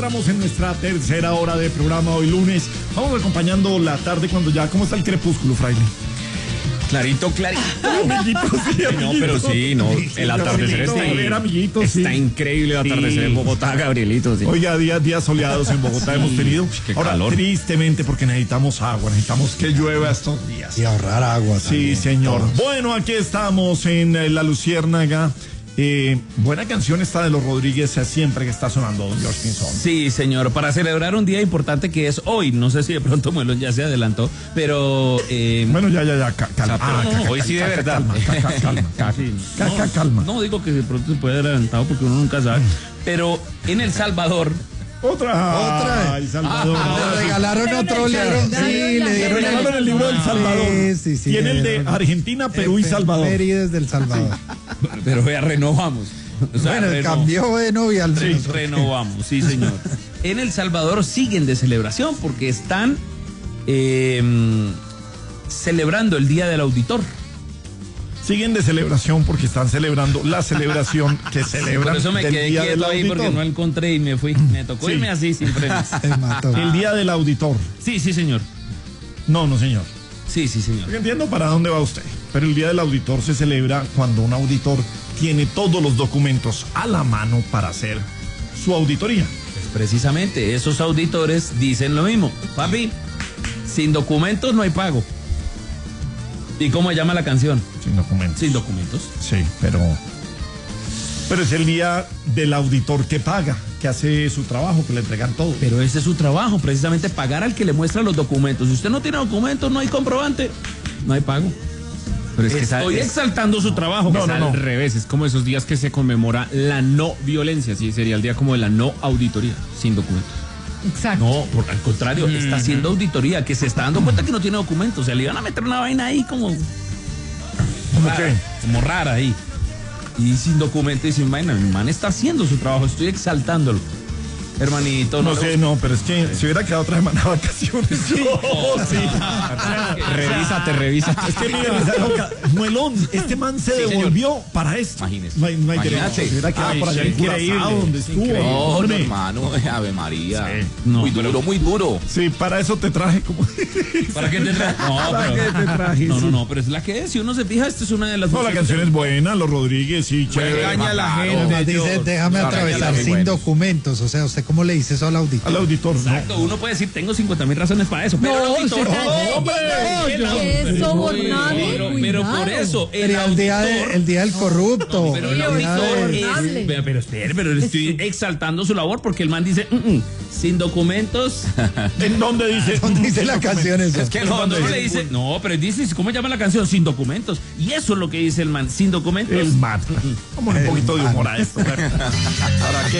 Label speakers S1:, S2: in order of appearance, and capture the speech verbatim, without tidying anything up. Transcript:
S1: Estamos en nuestra tercera hora de programa hoy lunes. Vamos acompañando la tarde cuando ya... ¿Cómo está el crepúsculo, fraile?
S2: Clarito, clarito.
S1: Amiguito, sí, amiguito.
S2: No, pero sí, no. El atardecer está,
S1: ver, amiguito,
S2: está
S1: sí.
S2: increíble el atardecer
S1: Sí.
S2: en Bogotá, Gabrielito. Sí.
S1: Oiga, días, días soleados en Bogotá sí. hemos tenido.
S2: Qué
S1: Ahora,
S2: calor.
S1: tristemente, porque necesitamos agua, necesitamos que llueva estos días.
S3: Y ahorrar agua
S1: Sí,
S3: también,
S1: señor.
S3: todos.
S1: Bueno, aquí estamos en eh, La Luciérnaga. Eh, buena canción esta de los Rodríguez, eh, siempre que está sonando, don George Pinzón.
S2: Sí, señor, para celebrar un día importante que es hoy. No sé si de pronto Muelón ya se adelantó, pero... Eh,
S1: Bueno, ya, ya, ya, ca- calma.
S2: o sea, pero
S1: Ah, ca-
S2: hoy
S1: ca-
S2: sí de
S1: ca-
S2: verdad.
S1: Calma, ca- ca- calma, ca-
S2: Sí,
S1: ca-
S2: no,
S1: ca- calma.
S2: No digo que de pronto se puede haber adelantado porque uno nunca sabe, pero en El Salvador...
S1: Otra.
S3: Otra.
S1: Ay, Salvador.
S2: Ah,
S1: ahora
S3: Le
S1: sí.
S3: regalaron otro libro. Sí, le dieron
S1: Le regalaron el libro del Salvador.
S3: Sí, sí, sí.
S1: Tiene el
S3: le
S1: de
S3: dieron-
S1: Argentina, Perú y Salvador.
S3: Efemérides del Salvador.
S2: Pero ya renovamos. O sea,
S3: Bueno,
S2: reno-
S3: cambió de novia al
S2: Sí,
S3: menos.
S2: renovamos, sí, señor. En El Salvador siguen de celebración porque están eh, celebrando el Día del Auditor.
S1: Siguen de celebración porque están celebrando la celebración que celebran
S2: Por eso me
S1: del
S2: quedé
S1: Día del
S2: quieto ahí porque
S1: Auditor.
S2: no encontré y me fui. Me tocó
S1: Sí.
S2: irme así sin frenos.
S3: Se mató.
S1: El Día del Auditor.
S2: Sí, sí, señor.
S1: No, no, señor.
S2: Sí, sí, señor.
S1: Yo entiendo para dónde va usted, pero el Día del Auditor se celebra cuando un auditor tiene todos los documentos a la mano para hacer su auditoría.
S2: Pues precisamente, esos auditores dicen lo mismo. Papi, sin documentos no hay pago. ¿Y cómo se llama la canción?
S1: Sin documentos.
S2: Sin documentos.
S1: Sí, pero... Pero es el día del auditor que paga, que hace su trabajo, que le entregan todo.
S2: Pero ese es su trabajo, precisamente pagar al que le muestra los documentos. Si usted no tiene documentos, no hay comprobante, no hay pago.
S4: Pero es que
S2: Estoy
S4: es,
S2: exaltando su trabajo.
S1: No,
S4: es
S1: no,
S4: al
S1: no.
S4: revés, es como esos días que se conmemora la no violencia, sí, sería el día como de la no auditoría, sin documentos.
S5: Exacto.
S2: No, por al contrario, está haciendo auditoría, que se está dando cuenta que no tiene documentos. O sea, le iban a meter una vaina ahí como...
S1: ¿Cómo
S2: rara,
S1: qué?
S2: Como rara ahí. Y sin documento y sin vaina. El man está haciendo su trabajo, estoy exaltándolo. Hermanito,
S1: No
S2: no,
S1: sé, no, pero es que si hubiera quedado otra semana de vacaciones. Sí, sí.
S4: Revísate, revísate.
S1: Es que mira, Muelón, este man se
S2: Sí,
S1: devolvió para esto.
S2: Imagínese.
S1: No hay, no hay
S2: Imagínate.
S1: derecho. Se hubiera quedado
S2: Ay,
S1: por allá
S2: sí,
S1: en
S2: increíble.
S1: Curazao, donde estuvo.
S2: Increíble.
S6: No,
S1: Hombre.
S6: hermano, Ave María.
S1: Sí.
S2: No,
S6: muy
S2: pero-
S6: duro, muy duro.
S1: Sí, para eso te traje como...
S2: ¿Para qué te traje? No,
S1: ¿Para
S2: pero-
S1: qué te traje?
S2: No,
S1: Sí.
S2: no, no, pero es la que es. Si uno se fija, esta es una de las...
S1: No, la canción es buena, los Rodríguez, sí, chévere.
S2: Regaña a la
S6: Claro.
S2: gente.
S3: Además dice,
S2: Dios.
S3: déjame
S6: Claro,
S3: atravesar
S6: muy
S3: sin
S6: buenos.
S3: documentos. O sea, ¿usted cómo le dice eso al auditor?
S1: Al auditor, no.
S2: Exacto, uno puede decir, tengo cincuenta mil razones para eso, pero el auditor...
S5: sí,
S2: no, hombre, el auditor-
S5: Eso, Bornave,
S2: pero, pero por
S5: cuidado.
S2: eso, el
S3: Sería el día, de-
S2: auditor...
S3: el día del corrupto.
S2: Pero el
S5: Sí,
S2: auditor
S5: ahorita
S2: es,
S5: es-
S2: pero, pero espere, pero le estoy exaltando su labor porque el man dice, "Mm, mm, sin documentos".
S1: ¿En dónde dice?
S3: ¿Dónde dice la canción eso?
S2: Es que cuando uno le dice, no, pero dice, ¿cómo llama la canción? Sin documentos. Y eso es lo que dice el man, sin documentos.
S1: El man. Vamos un poquito de humor a esto. ¿Para qué?